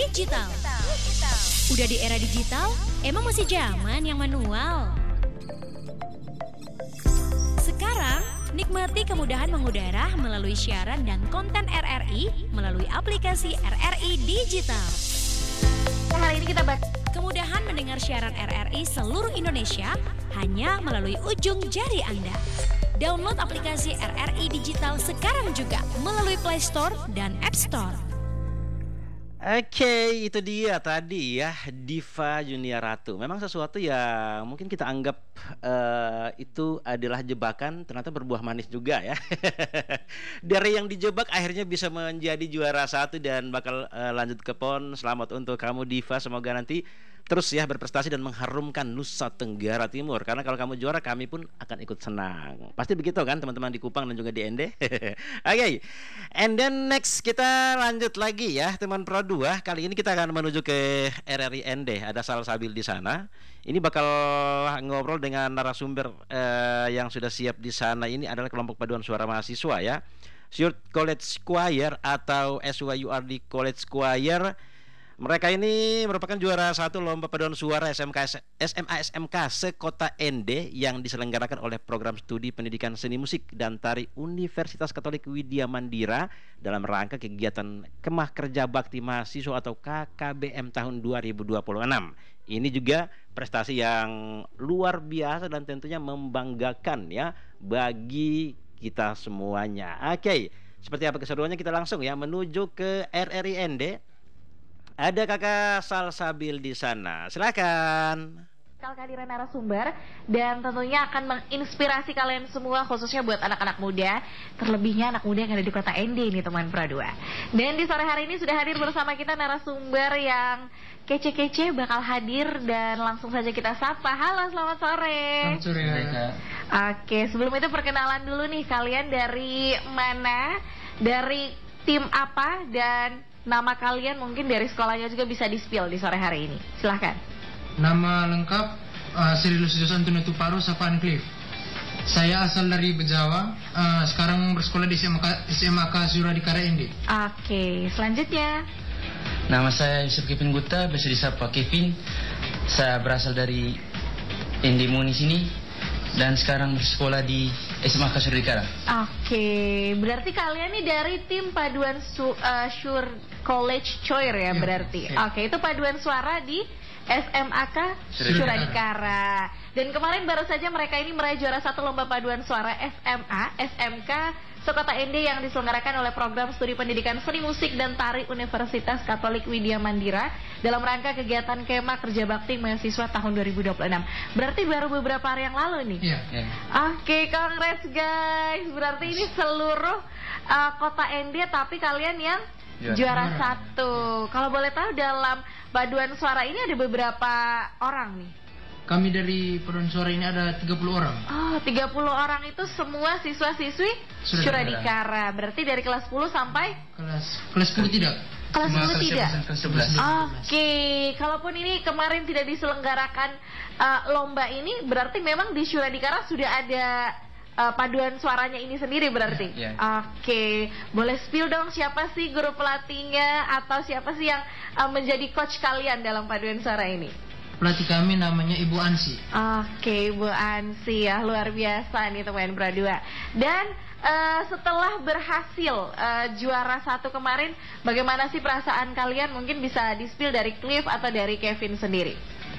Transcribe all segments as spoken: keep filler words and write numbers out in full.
digital. Udah di era digital, emang masih zaman yang manual? Sekarang, nikmati kemudahan mengudara melalui siaran dan konten R R I melalui aplikasi R R I Digital. Hari ini kita bahas kemudahan mendengar siaran R R I seluruh Indonesia hanya melalui ujung jari Anda. Download aplikasi R R I Digital sekarang juga melalui Play Store dan App Store. Oke, itu dia tadi ya, Diva Junior Ratu. Memang sesuatu yang mungkin kita anggap uh, itu adalah jebakan, ternyata berbuah manis juga ya. Dari yang dijebak akhirnya bisa menjadi juara satu dan bakal uh, lanjut ke P O N. Selamat untuk kamu Diva, semoga nanti terus ya berprestasi dan mengharumkan Nusa Tenggara Timur. Karena kalau kamu juara, kami pun akan ikut senang. Pasti begitu kan teman-teman di Kupang dan juga di N D. Oke, okay. And then next kita lanjut lagi ya teman Pro dua. Kali ini kita akan menuju ke R R I N D. Ada Salsabil di sana. Ini bakal ngobrol dengan narasumber eh, yang sudah siap di sana. Ini adalah kelompok paduan suara mahasiswa ya, Short College Choir atau S Y U R D College Choir. Mereka ini merupakan juara satu lomba paduan suara S M K S M A S M K sekota N D yang diselenggarakan oleh Program Studi Pendidikan Seni Musik dan Tari Universitas Katolik Widya Mandira dalam rangka kegiatan Kemah Kerja Bakti Mahasiswa atau K K B M tahun dua ribu dua puluh enam. Ini juga prestasi yang luar biasa dan tentunya membanggakan ya bagi kita semuanya. Oke, seperti apa keseruannya, kita langsung ya menuju ke R R I N D. Ada kakak Salsabil di sana, silakan. Kehadiran narasumber dan tentunya akan menginspirasi kalian semua, khususnya buat anak-anak muda, terlebihnya anak muda yang ada di kota N D ini teman Pro dua. Dan di sore hari ini sudah hadir bersama kita narasumber yang kece-kece bakal hadir dan langsung saja kita sapa. Halo, selamat sore. Selamat sore ya. Oke, sebelum itu perkenalan dulu nih, kalian dari mana, dari tim apa, dan nama kalian mungkin dari sekolahnya juga bisa di-spill di sore hari ini. Silahkan. Nama lengkap uh, Sri Lusius Antonio Tuparo Sapaan Cliff. Saya asal dari Bejawa, uh, sekarang bersekolah di S M A K, S M A K Suradikara N D. Oke, selanjutnya. Nama saya Yusuf Kevin Gutta, biasa disapa Kevin. Saya berasal dari N D Muni sini dan sekarang bersekolah di S M A K Suradikara. Oke, berarti kalian nih dari tim paduan su, uh, Sure College Choir ya, ya berarti. Ya. Oke, itu paduan suara di S M A K Suradikara. Dan kemarin baru saja mereka ini meraih juara satu lomba paduan suara S M A S M K sekota N D yang diselenggarakan oleh Program Studi Pendidikan Seni Musik dan Tari Universitas Katolik Widya Mandira dalam rangka kegiatan Kemah Kerja Bakti Mahasiswa tahun dua ribu dua puluh enam. Berarti baru beberapa hari yang lalu nih. Iya. Ya. Oke, congrats guys. Berarti ini seluruh uh, kota N D tapi kalian yang Ya, juara benar. satu. Kalau boleh tahu dalam paduan suara ini ada beberapa orang nih. Kami dari paduan suara ini ada tiga puluh orang. Oh, tiga puluh orang itu semua siswa-siswi Suradikara. Suradikara. Berarti dari kelas sepuluh sampai Kelas kelas sepuluh tidak. kelas Cuma sepuluh tidak. Kelas sebelas. Oke, kalaupun ini kemarin tidak diselenggarakan uh, lomba ini, berarti memang di Suradikara sudah ada uh, paduan suaranya ini sendiri berarti. Ya, ya. Oke, boleh spill dong siapa sih guru pelatihnya atau siapa sih yang uh, menjadi coach kalian dalam paduan suara ini? Pelatih kami namanya Ibu Ansi. Oke, Bu Ansi ya, luar biasa nih teman Pro dua. Dan uh, setelah berhasil uh, juara satu kemarin, bagaimana sih perasaan kalian? Mungkin bisa di-spill dari Cliff atau dari Kevin sendiri.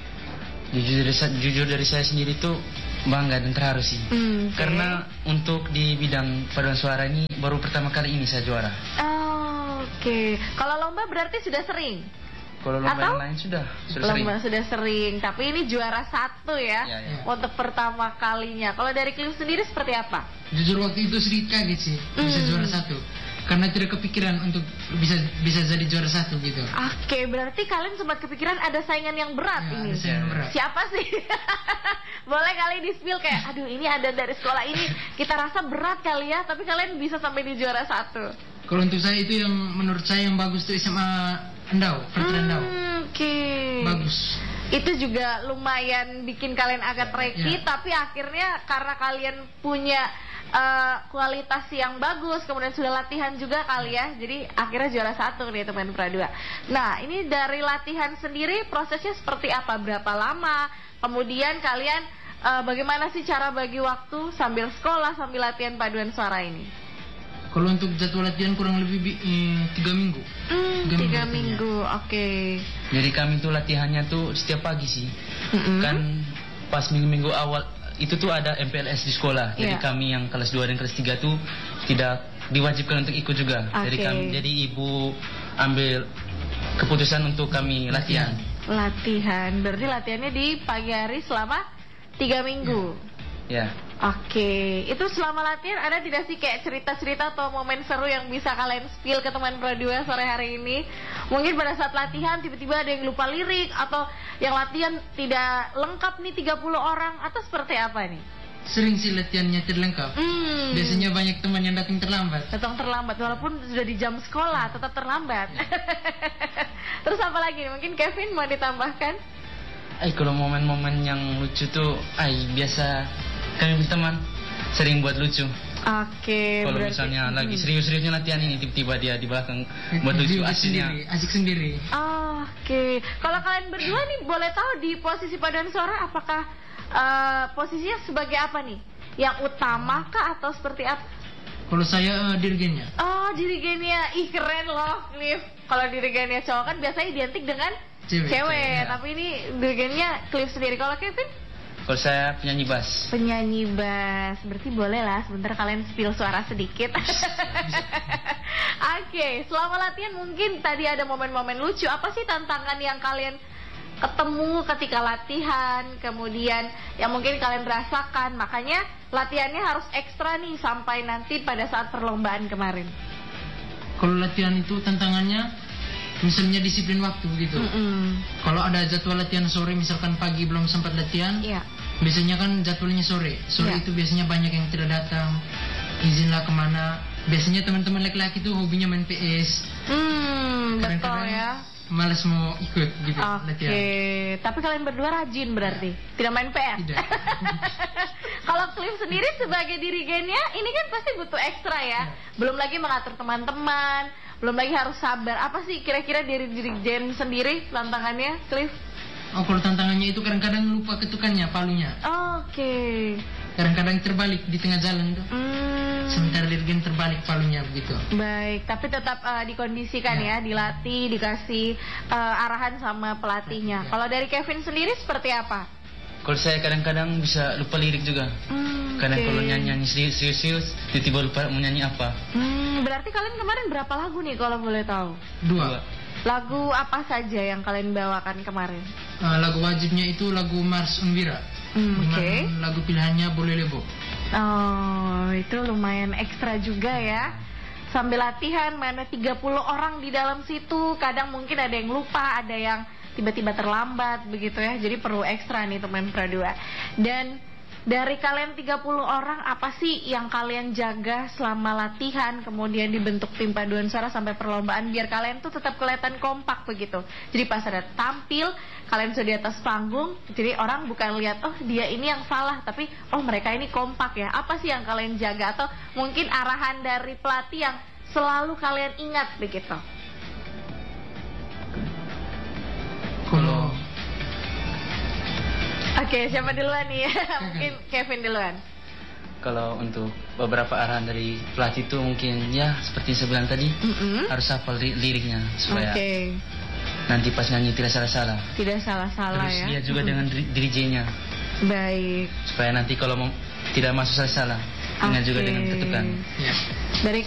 Jujur dari, sa- jujur dari saya sendiri tuh bangga dan terharu sih. Hmm, oke. Karena untuk di bidang paduan suara ini baru pertama kali ini saya juara. Oh, oke. Kalau lomba berarti sudah sering? Kalau lomba Atau? yang lain sudah, sudah sering. Lomba sudah sering, tapi ini juara satu ya, Ya, ya. untuk pertama kalinya. Kalau dari Cliff sendiri seperti apa? Jujur waktu itu sedikit kaget sih bisa Hmm. juara satu. Karena tidak kepikiran untuk bisa bisa jadi juara satu gitu. Oke, berarti kalian sempat kepikiran ada saingan yang berat Ya, ini. ada saingan Ya. berat. Siapa sih? Boleh kali di-spill kayak, aduh ini ada dari sekolah ini, kita rasa berat kali ya, tapi kalian bisa sampai di juara satu. Kalau untuk saya itu yang menurut saya yang bagus itu S M A Endau, Pertanian Endau. Hmm, Oke. Bagus. Itu juga lumayan bikin kalian agak tricky, Ya. tapi akhirnya karena kalian punya uh, kualitas yang bagus, kemudian sudah latihan juga kali ya. Jadi akhirnya juara satu nih teman Pradua. Nah, ini dari latihan sendiri prosesnya seperti apa? Berapa lama? Kemudian kalian uh, bagaimana sih cara bagi waktu sambil sekolah sambil latihan paduan suara ini? Kalau untuk jadwal latihan kurang lebih bi- eh, tiga minggu. Hmm, Tiga tiga minggu minggu, oke. Jadi kami tuh latihannya tuh setiap pagi sih. Mm-mm. Kan pas minggu-minggu awal itu tuh ada M P L S di sekolah. Jadi Iya. kami yang kelas dua dan kelas tiga tuh tidak diwajibkan untuk ikut juga. Jadi Oke. kami jadi ibu ambil keputusan untuk kami latihan. Latihan, berarti latihannya di pagi hari selama tiga minggu. Ya. Oke, itu selama latihan ada tidak sih kayak cerita-cerita atau momen seru yang bisa kalian spill ke teman Pradua sore hari ini? Mungkin pada saat latihan tiba-tiba ada yang lupa lirik atau yang latihan tidak lengkap nih tiga puluh orang atau seperti apa nih? Sering sih latihannya terlengkap. Hmm. Biasanya banyak teman yang datang terlambat. Datang terlambat walaupun sudah di jam sekolah tetap terlambat. Terus apa lagi? Mungkin Kevin mau ditambahkan? Ay, kalau momen-momen yang lucu tuh, ay biasa kami berteman sering buat lucu. Oke. Kalau berarti- misalnya hmm. lagi serius-seriusnya latihan ini, tiba-tiba dia di belakang buat lucu Dia aslinya. sendiri, asik sendiri. Oke, kalau kalian berdua nih boleh tahu di posisi paduan suara apakah eh, posisinya sebagai apa nih? Yang utama kah atau seperti apa? Kalau saya eh, dirigennya. Oh, dirigennya, ih keren loh, Cliff. Kalau dirigennya cowok kan biasanya identik dengan Cewek, cewek, cewek, ya. tapi ini dirigennya Cliff sendiri. Kalau Kevin Kalau saya penyanyi bass. penyanyi bass, berarti boleh lah sebentar kalian spill suara sedikit. Oke, selama latihan mungkin tadi ada momen-momen lucu. Apa sih tantangan yang kalian ketemu ketika latihan, kemudian yang mungkin kalian rasakan, makanya latihannya harus ekstra nih sampai nanti pada saat perlombaan kemarin. Kalau latihan itu tantangannya misalnya disiplin waktu gitu. Mm-mm. Kalau ada jadwal latihan sore, misalkan pagi belum sempat latihan, Iya. biasanya kan jadwalnya sore. Sore Iya. itu biasanya banyak yang tidak datang, izinlah kemana. Biasanya teman-teman laki-laki tuh hobinya main P S. Hmm, betul Kadang-kadang ya. malas mau ikut gitu Oke, latihan. tapi kalian berdua rajin berarti, tidak main P S. Tidak. Kalau Cliff sendiri sebagai dirigennya, ini kan pasti butuh ekstra ya. Belum lagi mengatur teman-teman, belum lagi harus sabar. Apa sih kira-kira dari dirigen sendiri tantangannya, Cliff? Oh, kalau tantangannya itu kadang-kadang lupa ketukannya, palunya. Oke. Kadang-kadang terbalik di tengah jalan tuh. Hmm, Sementara dirigen terbalik palunya begitu. baik, tapi tetap eh, dikondisikan ya, dilatih, dikasih eh, arahan sama pelatihnya. Ya. Kalau dari Kevin sendiri seperti apa? Kalau saya kadang-kadang bisa lupa lirik juga. Hmm, Kadang oke. kalau nyanyi serius-serius, tiba-tiba lupa mau nyanyi apa. Hmm, berarti kalian kemarin berapa lagu nih kalau boleh tahu? Dua. Lagu apa saja yang kalian bawakan kemarin? Uh, lagu wajibnya itu lagu Mars Unwira. Hmm, Dengan oke. lagu pilihannya Boleh Lebo. Oh, itu lumayan ekstra juga ya. Sambil latihan, mana tiga puluh orang di dalam situ. Kadang mungkin ada yang lupa, ada yang tiba-tiba terlambat begitu ya. Jadi perlu ekstra nih teman Pradua. Dan dari kalian tiga puluh orang, apa sih yang kalian jaga selama latihan, kemudian dibentuk tim paduan suara sampai perlombaan, biar kalian tuh tetap kelihatan kompak begitu. Jadi pas ada tampil, kalian sudah di atas panggung, jadi orang bukan lihat, oh dia ini yang salah, tapi oh mereka ini kompak ya. Apa sih yang kalian jaga? Atau mungkin arahan dari pelatih yang selalu kalian ingat begitu? Kalau Oke, siapa duluan nih? Mungkin Kevin duluan. Kalau untuk beberapa arahan dari pelatih itu mungkin ya seperti yang saya bilang tadi, Mm-mm. harus hafal li- liriknya supaya Oke, nanti pas nyanyi tidak salah-salah. tidak salah-salah Terus ya. lihat juga Mm-mm. dengan diri- dirijennya Baik. supaya nanti kalau mau, tidak masuk salah-salah, ingat juga Oke. dengan ketukan. ya. Dari